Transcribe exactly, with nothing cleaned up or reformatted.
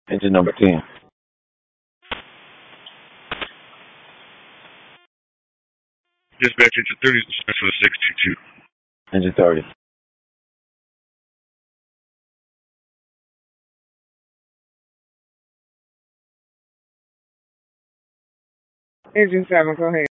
Engine number ten. Dispatch engine thirty is for the six two two. Engine thirty. Engine seven, go ahead.